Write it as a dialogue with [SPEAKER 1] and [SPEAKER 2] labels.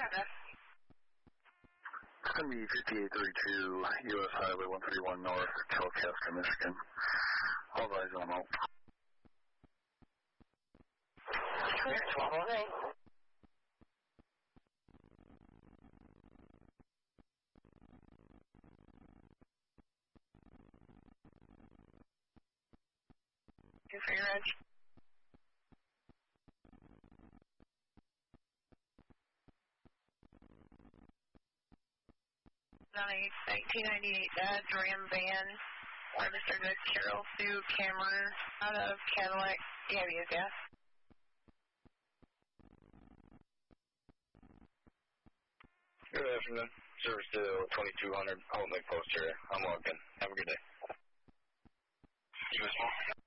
[SPEAKER 1] It's going to be 5832 U.S. Highway 131 North, Chilcaster, Michigan. All eyes on out.
[SPEAKER 2] Clear 1208. For your edge. 1998 Dodge Ram van, registered to Carol Sue Cameron out of Cadillac. You have your gas.
[SPEAKER 3] Good afternoon. Service to 2200 Outlet Post area. I'm logged in. Have a good day.